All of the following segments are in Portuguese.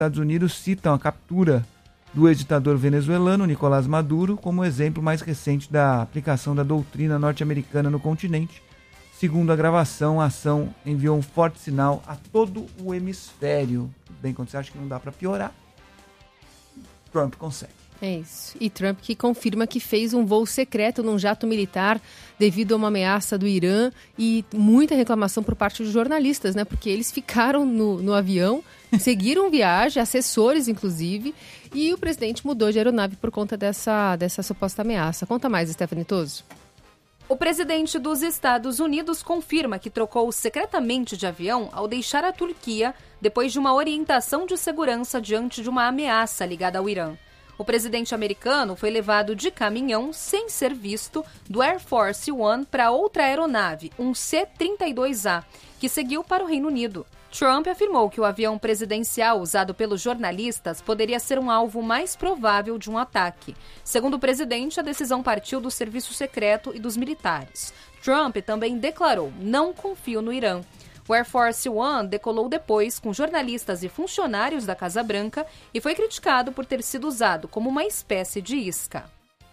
Estados Unidos citam a captura do ex-ditador venezuelano Nicolás Maduro como o exemplo mais recente da aplicação da doutrina norte-americana no continente. Segundo a gravação, a ação enviou um forte sinal a todo o hemisfério. Bem, quando você acha que não dá para piorar, Trump consegue. É isso. E Trump que confirma que fez um voo secreto num jato militar devido a uma ameaça do Irã e muita reclamação por parte dos jornalistas, né? Porque eles ficaram no avião, seguiram viagem, assessores inclusive, e o presidente mudou de aeronave por conta dessa suposta ameaça. Conta mais, Stephanie Toso. O presidente dos Estados Unidos confirma que trocou secretamente de avião ao deixar a Turquia depois de uma orientação de segurança diante de uma ameaça ligada ao Irã. O presidente americano foi levado de caminhão, sem ser visto, do Air Force One para outra aeronave, um C-32A, que seguiu para o Reino Unido. Trump afirmou que o avião presidencial usado pelos jornalistas poderia ser um alvo mais provável de um ataque. Segundo o presidente, a decisão partiu do serviço secreto e dos militares. Trump também declarou: "Não confio no Irã". O Air Force One decolou depois com jornalistas e funcionários da Casa Branca e foi criticado por ter sido usado como uma espécie de isca.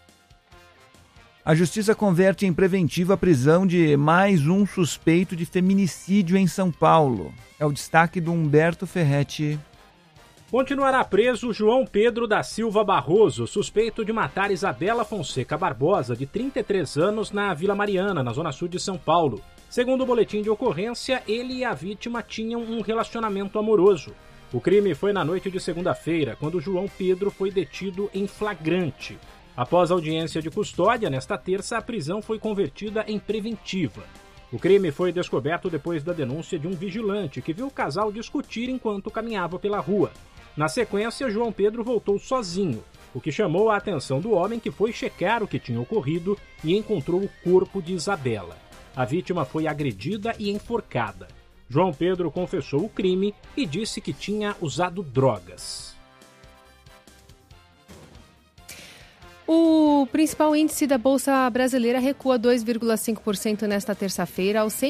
A Justiça converte em preventiva a prisão de mais um suspeito de feminicídio em São Paulo. É o destaque do Humberto Ferretti. Continuará preso João Pedro da Silva Barroso, suspeito de matar Isabela Fonseca Barbosa, de 33 anos, na Vila Mariana, na zona sul de São Paulo. Segundo o boletim de ocorrência, ele e a vítima tinham um relacionamento amoroso. O crime foi na noite de segunda-feira, quando João Pedro foi detido em flagrante. Após a audiência de custódia, nesta terça, a prisão foi convertida em preventiva. O crime foi descoberto depois da denúncia de um vigilante que viu o casal discutir enquanto caminhava pela rua. Na sequência, João Pedro voltou sozinho, o que chamou a atenção do homem, que foi checar o que tinha ocorrido e encontrou o corpo de Isabela. A vítima foi agredida e enforcada. João Pedro confessou o crime e disse que tinha usado drogas. O principal índice da Bolsa Brasileira recua 2,5% nesta terça-feira aos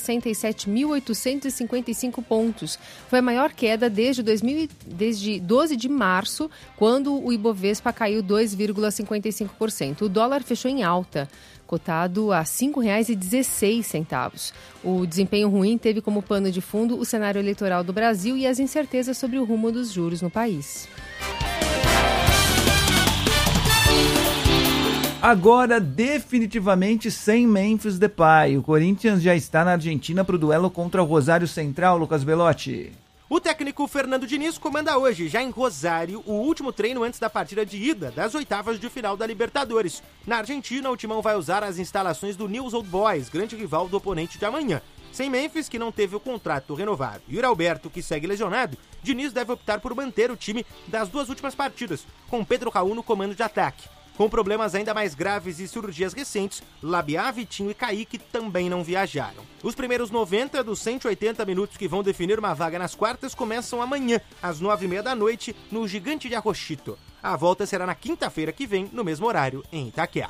167.855 pontos. Foi a maior queda desde 12 de março, quando o Ibovespa caiu 2,55%. O dólar fechou em alta, cotado a R$ 5,16. O desempenho ruim teve como pano de fundo o cenário eleitoral do Brasil e as incertezas sobre o rumo dos juros no país. Agora, definitivamente sem Memphis Depay. O Corinthians já está na Argentina para o duelo contra o Rosário Central, Lucas Belotti. O técnico Fernando Diniz comanda hoje, já em Rosário, o último treino antes da partida de ida das oitavas de final da Libertadores. Na Argentina, o Timão vai usar as instalações do Newell's Old Boys, grande rival do oponente de amanhã. Sem Memphis, que não teve o contrato renovado, e o Alberto, que segue lesionado, Diniz deve optar por manter o time das duas últimas partidas, com Pedro Raul no comando de ataque. Com problemas ainda mais graves e cirurgias recentes, Labiá, Vitinho e Kaique também não viajaram. Os primeiros 90 dos 180 minutos que vão definir uma vaga nas quartas começam amanhã, às 9h30 da noite, no Gigante de Arrochito. A volta será na quinta-feira que vem, no mesmo horário, em Itaquera.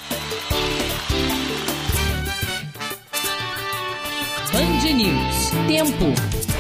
Band News. Tempo.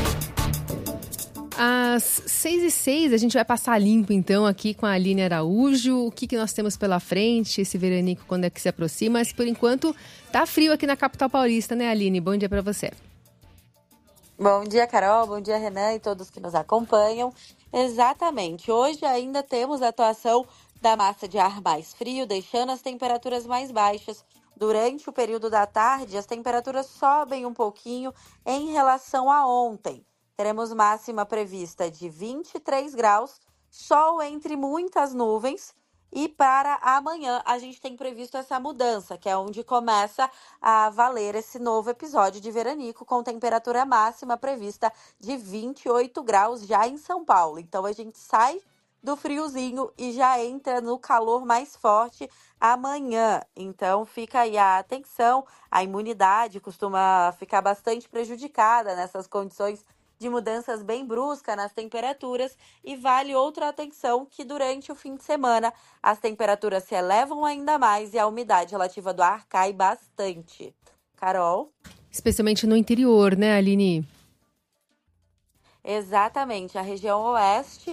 Às 6h06, a gente vai passar limpo, então, aqui com a Aline Araújo. O que nós temos pela frente, esse veranico, quando é que se aproxima? Mas, por enquanto, tá frio aqui na capital paulista, né, Aline? Bom dia para você. Bom dia, Carol. Bom dia, Renan e todos que nos acompanham. Exatamente. Hoje ainda temos a atuação da massa de ar mais frio, deixando as temperaturas mais baixas. Durante o período da tarde, as temperaturas sobem um pouquinho em relação a ontem. Teremos máxima prevista de 23 graus, sol entre muitas nuvens. E para amanhã a gente tem previsto essa mudança, que é onde começa a valer esse novo episódio de veranico, com temperatura máxima prevista de 28 graus já em São Paulo. Então a gente sai do friozinho e já entra no calor mais forte amanhã. Então fica aí a atenção, a imunidade costuma ficar bastante prejudicada nessas condições de mudanças bem bruscas nas temperaturas, e vale outra atenção que durante o fim de semana as temperaturas se elevam ainda mais e a umidade relativa do ar cai bastante. Carol? Especialmente no interior, né, Aline? Exatamente, a região oeste